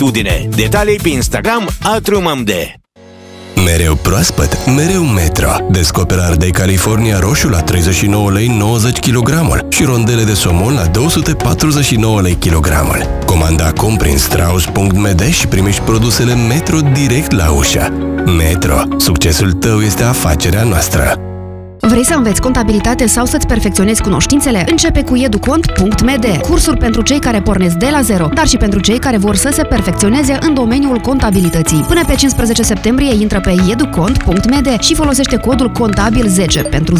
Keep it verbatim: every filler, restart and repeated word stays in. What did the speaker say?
Udine. Detalii pe Instagram atrium M D. Mereu proaspăt, mereu Metro. Descoperă ardei California roșu la treizeci și nouă lei nouăzeci kilogramul și rondele de somon la două sute patruzeci și nouă lei kilogramul. Comanda acum prin strauss punct m d și primești produsele Metro direct la ușă. Metro. Succesul tău este afacerea noastră. Vrei să înveți contabilitate sau să-ți perfecționezi cunoștințele? Începe cu educont punct m d. Cursuri pentru cei care pornesc de la zero, dar și pentru cei care vor să se perfecționeze în domeniul contabilității. Până pe cincisprezece septembrie intră pe educont punct m d și folosește codul contabil zece pentru